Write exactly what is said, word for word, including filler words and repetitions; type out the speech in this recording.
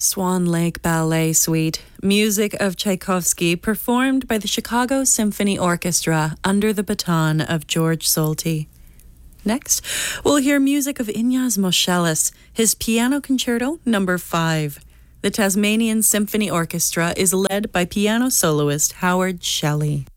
Swan Lake Ballet Suite, music of Tchaikovsky, performed by the Chicago Symphony Orchestra under the baton of George Solti. Next, we'll hear music of Ignaz Moscheles, his Piano Concerto Number five. The Tasmanian Symphony Orchestra is led by piano soloist Howard Shelley.